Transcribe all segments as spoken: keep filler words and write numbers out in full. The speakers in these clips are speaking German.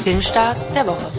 Filmstarts der Woche.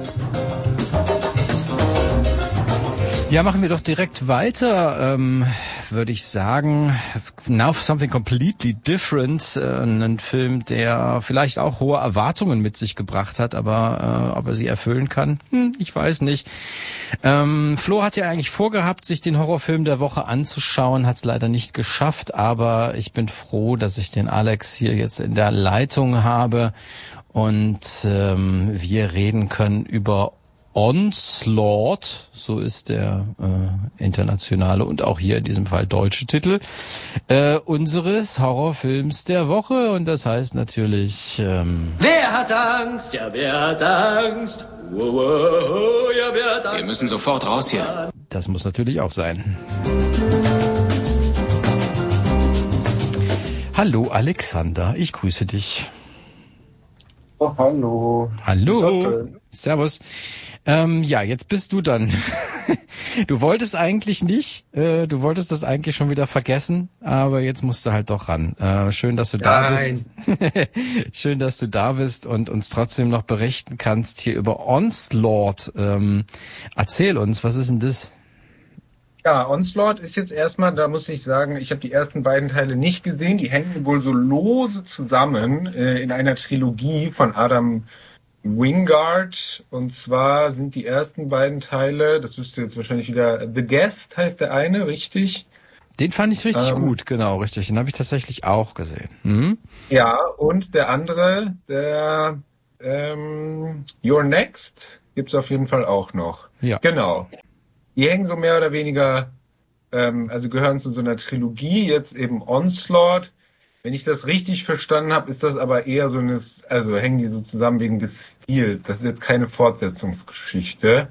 Ja, machen wir doch direkt weiter, ähm, würde ich sagen. Now Something Completely Different, äh, ein Film, der vielleicht auch hohe Erwartungen mit sich gebracht hat, aber äh, ob er sie erfüllen kann, hm, ich weiß nicht. Ähm, Flo hat ja eigentlich vorgehabt, sich den Horrorfilm der Woche anzuschauen, hat es leider nicht geschafft, aber ich bin froh, dass ich den Alex hier jetzt in der Leitung habe und ähm, wir reden können über Onslaught, so ist der äh, internationale und auch hier in diesem Fall deutsche Titel äh, unseres Horrorfilms der Woche. Und das heißt natürlich... Ähm, wer hat Angst? Ja, wer hat Angst? Wow, wow, ja, wer hat Angst? Wir müssen sofort raus hier. Das muss natürlich auch sein. Hallo Alexander, ich grüße dich. Oh, hallo. Hallo. Servus. Ähm, ja, jetzt bist du dann. Du wolltest eigentlich nicht, äh, du wolltest das eigentlich schon wieder vergessen, aber jetzt musst du halt doch ran. Äh, schön, dass du da Nein. bist. Schön, dass du da bist und uns trotzdem noch berichten kannst hier über Onslaught. Ähm, erzähl uns, was ist denn das? Ja, Onslaught ist jetzt erstmal, da muss ich sagen, ich habe die ersten beiden Teile nicht gesehen. Die hängen wohl so lose zusammen äh, in einer Trilogie von Adam Wingard. Und zwar sind die ersten beiden Teile, das ist jetzt wahrscheinlich wieder The Guest heißt der eine, richtig? Den fand ich richtig ähm, gut, genau, richtig. Den habe ich tatsächlich auch gesehen. Mhm. Ja, und der andere, der ähm, You're Next, gibt's auf jeden Fall auch noch. Ja. Genau. Die hängen so mehr oder weniger, ähm, also gehören zu so einer Trilogie, jetzt eben Onslaught. Wenn ich das richtig verstanden habe, ist das aber eher so eine, also hängen die so zusammen wegen des Stils. Das ist jetzt keine Fortsetzungsgeschichte.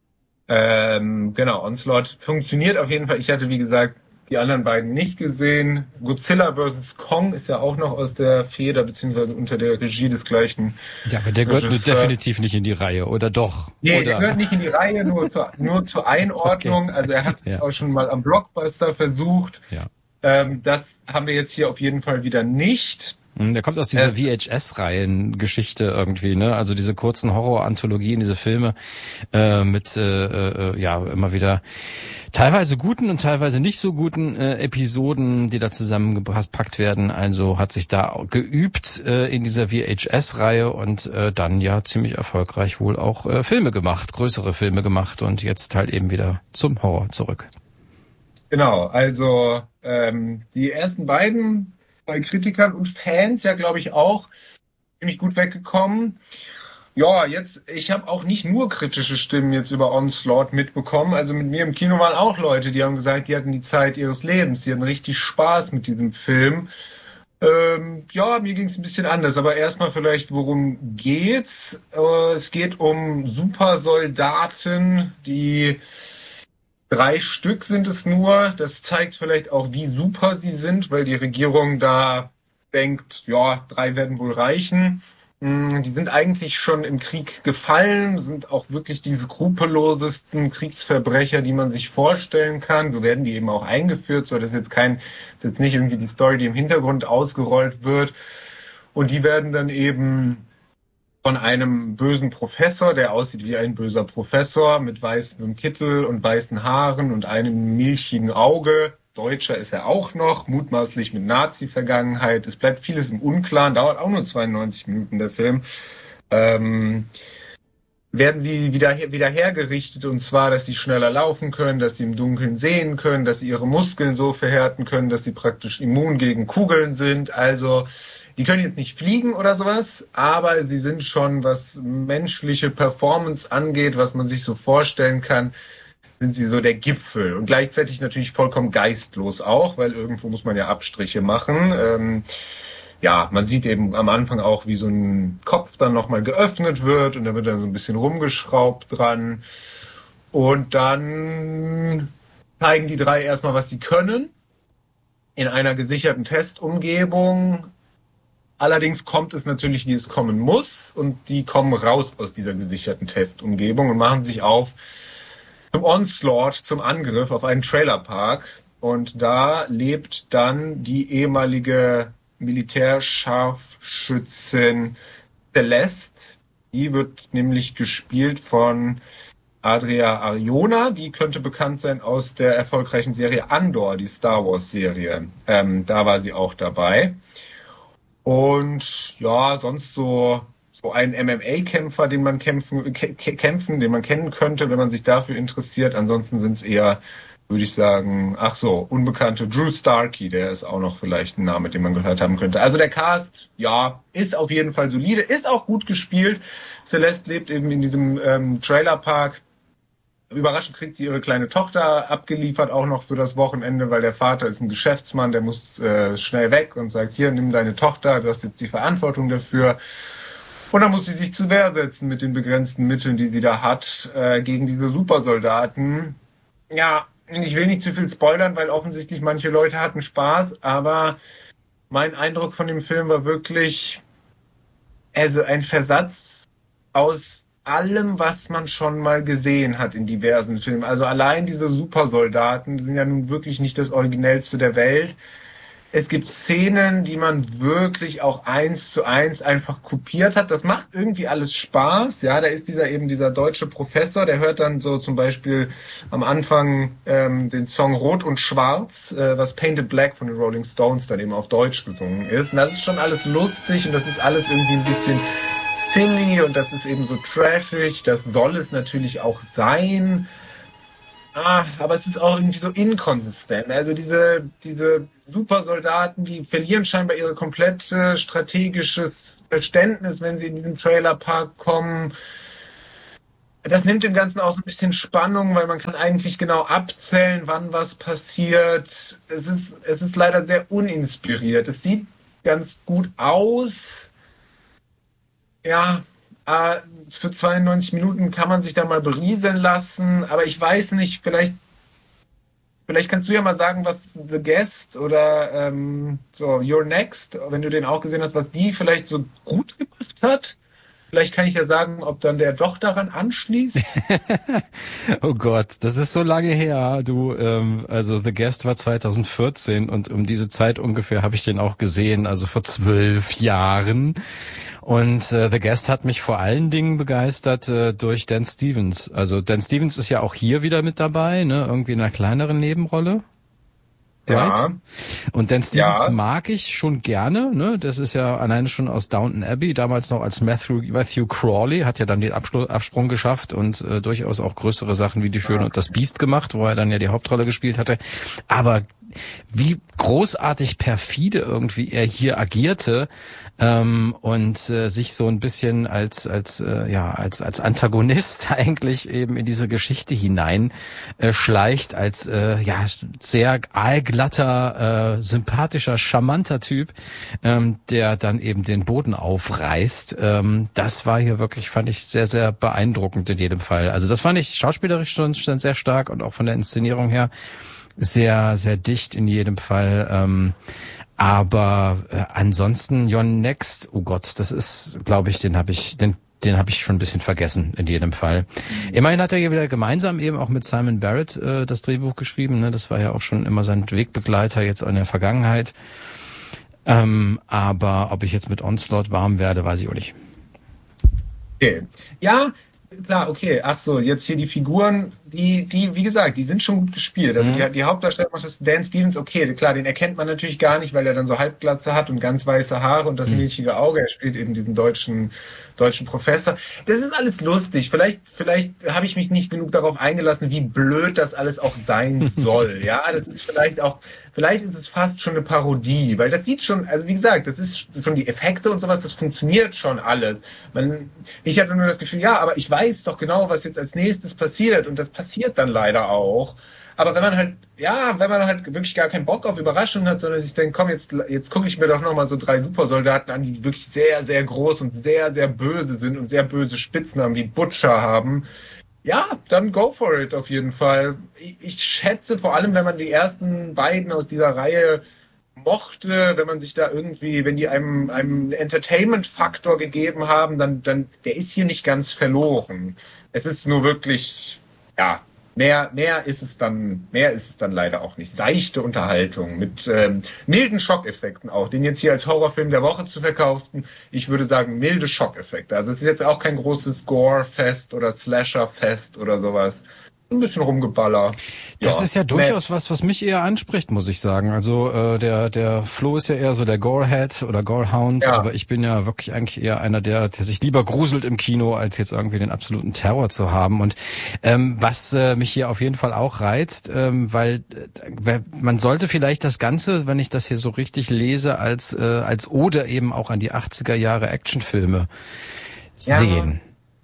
Ähm, genau, Onslaught funktioniert auf jeden Fall. Ich hatte, wie gesagt, die anderen beiden nicht gesehen. Godzilla versus. Kong ist ja auch noch aus der Feder, beziehungsweise unter der Regie des gleichen. Ja, aber der gehört nur Regisseur. definitiv nicht in die Reihe, oder doch? Nee, oder? der gehört nicht in die Reihe, nur zur, nur zur Einordnung. Okay. Also er hat es Ja. auch schon mal am Blockbuster versucht. Ja. Ähm, das haben wir jetzt hier auf jeden Fall wieder nicht. Der kommt aus dieser Es- V H S-Reihen-Geschichte irgendwie, ne? Also diese kurzen Horror-Anthologien, diese Filme äh, mit äh, äh, ja immer wieder teilweise guten und teilweise nicht so guten äh, Episoden, die da zusammengepackt werden. Also hat sich da geübt äh, in dieser V H S-Reihe und äh, dann ja ziemlich erfolgreich wohl auch äh, Filme gemacht, größere Filme gemacht und jetzt halt eben wieder zum Horror zurück. Genau, also ähm, die ersten beiden bei Kritikern und Fans ja, glaube ich, auch ziemlich gut weggekommen. Ja, jetzt, ich habe auch nicht nur kritische Stimmen jetzt über Onslaught mitbekommen. Also mit mir im Kino waren auch Leute, die haben gesagt, die hatten die Zeit ihres Lebens, die hatten richtig Spaß mit diesem Film. Ähm, ja, mir ging es ein bisschen anders, aber erstmal vielleicht, worum geht's? Äh, es geht um Supersoldaten, die drei Stück sind es nur. Das zeigt vielleicht auch, wie super sie sind, weil die Regierung da denkt, ja, drei werden wohl reichen. Die sind eigentlich schon im Krieg gefallen, sind auch wirklich die skrupellosesten Kriegsverbrecher, die man sich vorstellen kann. So werden die eben auch eingeführt, so das ist jetzt kein, das ist jetzt nicht irgendwie die Story, die im Hintergrund ausgerollt wird. Und die werden dann eben von einem bösen Professor, der aussieht wie ein böser Professor, mit weißem Kittel und weißen Haaren und einem milchigen Auge. Deutscher ist er auch noch, mutmaßlich mit Nazi-Vergangenheit. Es bleibt vieles im Unklaren, dauert auch nur zweiundneunzig Minuten der Film. Ähm, werden die wieder, wieder hergerichtet, und zwar, dass sie schneller laufen können, dass sie im Dunkeln sehen können, dass sie ihre Muskeln so verhärten können, dass sie praktisch immun gegen Kugeln sind. Also die können jetzt nicht fliegen oder sowas, aber sie sind schon, was menschliche Performance angeht, was man sich so vorstellen kann, sind sie so der Gipfel. Und gleichzeitig natürlich vollkommen geistlos auch, weil irgendwo muss man ja Abstriche machen. Ähm, ja, man sieht eben am Anfang auch, wie so ein Kopf dann nochmal geöffnet wird und da wird dann so ein bisschen rumgeschraubt dran. Und dann zeigen die drei erstmal, was sie können in einer gesicherten Testumgebung. Allerdings kommt es natürlich, wie es kommen muss, und die kommen raus aus dieser gesicherten Testumgebung und machen sich auf zum Onslaught, zum Angriff auf einen Trailerpark. Und da lebt dann die ehemalige Militärscharfschützin Celeste, Die wird nämlich gespielt von Adria Arjona. Die könnte bekannt sein aus der erfolgreichen Serie Andor, die Star Wars Serie. Ähm, da war sie auch dabei. Und ja, sonst so so ein M M A-Kämpfer, den man kämpfen, kämpfen, den man kennen könnte, wenn man sich dafür interessiert. Ansonsten sind es eher, würde ich sagen, ach so, unbekannte Drew Starkey, der ist auch noch vielleicht ein Name, den man gehört haben könnte. Also der Cast, ja, ist auf jeden Fall solide, ist auch gut gespielt. Celeste lebt eben in diesem ähm, Trailerpark. Überraschend kriegt sie ihre kleine Tochter abgeliefert, auch noch für das Wochenende, weil der Vater ist ein Geschäftsmann, der muss äh, schnell weg und sagt, hier, nimm deine Tochter, du hast jetzt die Verantwortung dafür. Und dann muss sie sich zur Wehr setzen mit den begrenzten Mitteln, die sie da hat, äh, gegen diese Supersoldaten. Ja, ich will nicht zu viel spoilern, weil offensichtlich manche Leute hatten Spaß, aber mein Eindruck von dem Film war wirklich, also ein Versatz aus allem, was man schon mal gesehen hat in diversen Filmen. Also allein diese Supersoldaten sind ja nun wirklich nicht das Originellste der Welt. Es gibt Szenen, die man wirklich auch eins zu eins einfach kopiert hat. Das macht irgendwie alles Spaß. Ja, da ist dieser eben dieser deutsche Professor, der hört dann so zum Beispiel am Anfang ähm, den Song Rot und Schwarz, äh, was Painted Black von den Rolling Stones dann eben auf Deutsch gesungen ist. Und das ist schon alles lustig und das ist alles irgendwie ein bisschen silly und das ist eben so trashig. Das soll es natürlich auch sein. Ah, aber es ist auch irgendwie so inkonsistent. Also diese, diese Supersoldaten, die verlieren scheinbar ihre komplette strategische Verständnis, wenn sie in diesen Trailerpark kommen. Das nimmt dem Ganzen auch so ein bisschen Spannung, weil man kann eigentlich genau abzählen, wann was passiert. Es ist, es ist leider sehr uninspiriert. Es sieht ganz gut aus. Ja, für zweiundneunzig Minuten kann man sich da mal berieseln lassen, aber ich weiß nicht, vielleicht vielleicht kannst du ja mal sagen, was The Guest oder ähm, so You're Next, wenn du den auch gesehen hast, was die vielleicht so gut gemacht hat. Vielleicht kann ich ja sagen, ob dann der doch daran anschließt. Oh Gott, das ist so lange her. Du, ähm, also The Guest war zweitausendvierzehn und um diese Zeit ungefähr habe ich den auch gesehen, also vor zwölf Jahren. Und äh, The Guest hat mich vor allen Dingen begeistert äh, durch Dan Stevens. Also Dan Stevens ist ja auch hier wieder mit dabei, ne, irgendwie in einer kleineren Nebenrolle. Right? Ja. Und Dan Stevens Ja. mag ich schon gerne, ne? Das ist ja alleine schon aus Downton Abbey, damals noch als Matthew, Matthew Crawley, hat ja dann den Abspr- Absprung geschafft und äh, durchaus auch größere Sachen wie Die Schöne und das Biest gemacht, wo er dann ja die Hauptrolle gespielt hatte. Aber wie großartig perfide irgendwie er hier agierte ähm, und äh, sich so ein bisschen als als äh, ja als als Antagonist eigentlich eben in diese Geschichte hinein äh, schleicht, als äh, ja sehr aalglatter, äh, sympathischer, charmanter Typ, ähm, der dann eben den Boden aufreißt. Ähm, das war hier wirklich, fand ich, sehr, sehr beeindruckend in jedem Fall. Also das fand ich schauspielerisch schon, schon sehr stark und auch von der Inszenierung her sehr, sehr dicht in jedem Fall. Ähm, aber äh, ansonsten You're Next, oh Gott, das ist, glaube ich, den habe ich, den den habe ich schon ein bisschen vergessen in jedem Fall. Immerhin hat er hier wieder gemeinsam eben auch mit Simon Barrett äh, das Drehbuch geschrieben. Ne? Das war ja auch schon immer sein Wegbegleiter jetzt in der Vergangenheit. Ähm, aber ob ich jetzt mit Onslaught warm werde, weiß ich auch nicht. Okay. Ja, klar, okay. Ach so, jetzt hier die Figuren, die, die, wie gesagt, die sind schon gut gespielt. Also Mhm. die, die Hauptdarsteller macht das Dan Stevens, okay, klar, den erkennt man natürlich gar nicht, weil er dann so Halbglatze hat und ganz weiße Haare und das Mhm. milchige Auge. Er spielt eben diesen deutschen, deutschen Professor. Das ist alles lustig. Vielleicht, vielleicht habe ich mich nicht genug darauf eingelassen, wie blöd das alles auch sein soll. Ja, das ist vielleicht auch, vielleicht ist es fast schon eine Parodie, weil das sieht schon, also wie gesagt, das ist schon die Effekte und sowas, das funktioniert schon alles. Man, ich hatte nur das Gefühl, ja, aber ich weiß doch genau, was jetzt als nächstes passiert und das passiert dann leider auch. Aber wenn man halt, ja, wenn man halt wirklich gar keinen Bock auf Überraschungen hat, sondern sich denkt, komm, jetzt, jetzt gucke ich mir doch nochmal so drei Supersoldaten an, die wirklich sehr, sehr groß und sehr, sehr böse sind und sehr böse Spitznamen, die Butcher haben. Ja, dann go for it auf jeden Fall. Ich, ich schätze vor allem, wenn man die ersten beiden aus dieser Reihe mochte, wenn man sich da irgendwie, wenn die einem, einem Entertainment-Faktor gegeben haben, dann, dann, der ist hier nicht ganz verloren. Es ist nur wirklich, ja, Mehr, mehr ist es dann, mehr ist es dann leider auch nicht. Seichte Unterhaltung mit ähm, milden Schockeffekten auch. Den jetzt hier als Horrorfilm der Woche zu verkaufen, ich würde sagen milde Schockeffekte. Also es ist jetzt auch kein großes Gore-Fest oder Slasher-Fest oder sowas. Ein bisschen Rumgeballer. Das ja. ist ja durchaus was, was mich eher anspricht, muss ich sagen. Also äh, der der Flo ist ja eher so der Gorehead oder Gorehound, Ja. aber ich bin ja wirklich eigentlich eher einer, der, der sich lieber gruselt im Kino, als jetzt irgendwie den absoluten Terror zu haben. Und ähm, was äh, mich hier auf jeden Fall auch reizt, ähm, weil äh, man sollte vielleicht das Ganze, wenn ich das hier so richtig lese, als äh, als Ode eben auch an die achtziger Jahre Actionfilme Ja. sehen.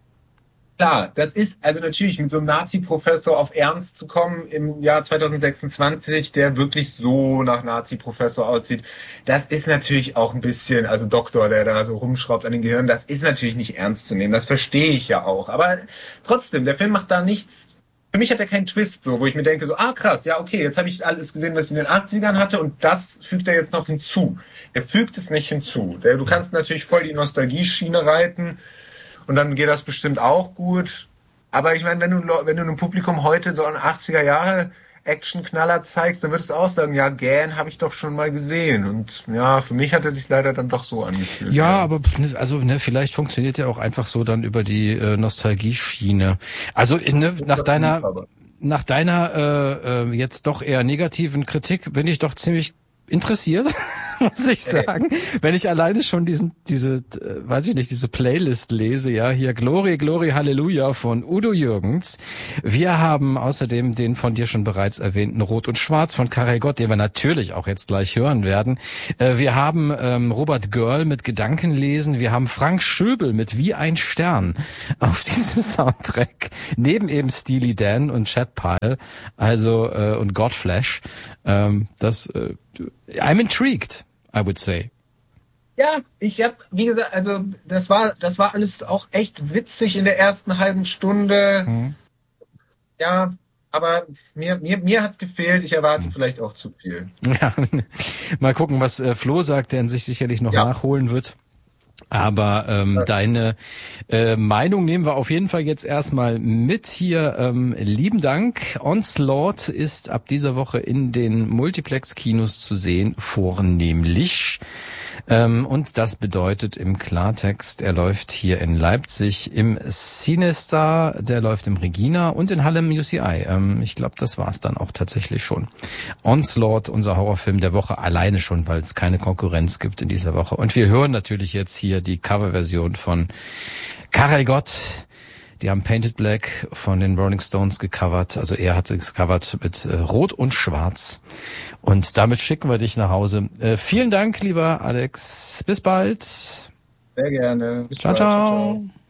Klar, das ist also natürlich mit so einem Nazi-Professor auf Ernst zu kommen im Jahr zwanzig sechsundzwanzig, der wirklich so nach Nazi-Professor aussieht, das ist natürlich auch ein bisschen, also Doktor, der da so rumschraubt an den Gehirn, das ist natürlich nicht ernst zu nehmen, das verstehe ich ja auch. Aber trotzdem, der Film macht da nichts, für mich hat er keinen Twist, so, wo ich mir denke, so, ah krass, ja okay, jetzt habe ich alles gesehen, was ich in den achtzigern hatte und das fügt er jetzt noch hinzu. Er fügt es nicht hinzu. Der, du kannst natürlich voll die Nostalgie-Schiene reiten, und dann geht das bestimmt auch gut. Aber ich meine, wenn du, wenn du einem Publikum heute so einen achtziger Jahre Action-Knaller zeigst, dann würdest du auch sagen, ja, Gan habe ich doch schon mal gesehen. Und ja, für mich hat er sich leider dann doch so angefühlt. Ja, ja. aber also ne, vielleicht funktioniert er auch einfach so dann über die äh, Nostalgie-Schiene. Also ne, nach deiner nach deiner äh, äh, jetzt doch eher negativen Kritik bin ich doch ziemlich interessiert, muss ich sagen. Wenn ich alleine schon diesen, diese, äh, weiß ich nicht, diese Playlist lese, ja, hier Glory, Glory, Halleluja von Udo Jürgens. Wir haben außerdem den von dir schon bereits erwähnten Rot und Schwarz von Karel Gott, den wir natürlich auch jetzt gleich hören werden. Äh, wir haben ähm, Robert Görl mit Gedankenlesen. Wir haben Frank Schöbel mit Wie ein Stern auf diesem Soundtrack. Neben eben Steely Dan und Chad Pyle, also äh, und Godflesh. Ähm, das äh, I'm intrigued, I would say. Ja, ich hab, wie gesagt, also das war, das war alles auch echt witzig in der ersten halben Stunde. Mhm. Ja, aber mir, mir, mir hat's gefehlt. Ich erwarte mhm. vielleicht auch zu viel. Ja, mal gucken, was äh, Flo sagt, der sich sicherlich noch ja. nachholen wird. Aber ähm, ja. deine äh, Meinung nehmen wir auf jeden Fall jetzt erstmal mit hier. Ähm, lieben Dank. Onslaught ist ab dieser Woche in den Multiplex-Kinos zu sehen, vornehmlich. Ähm, und das bedeutet im Klartext, er läuft hier in Leipzig im Cinestar, der läuft im Regina und in Halle im U C I. Ähm, ich glaube, das war's dann auch tatsächlich schon. Onslaught, unser Horrorfilm der Woche, alleine schon, weil es keine Konkurrenz gibt in dieser Woche. Und wir hören natürlich jetzt hier die Coverversion von Karel Gott. Die haben Painted Black von den Rolling Stones gecovert. Also er hat es gecovert mit äh, Rot und Schwarz. Und damit schicken wir dich nach Hause. Äh, vielen Dank, lieber Alex. Bis bald. Sehr gerne. Bis ciao, bald. ciao. ciao, ciao.